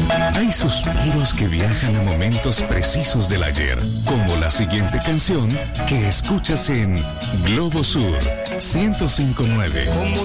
Hay suspiros que viajan a momentos precisos del ayer, como la siguiente canción que escuchas en Globo Sur 105.9. Como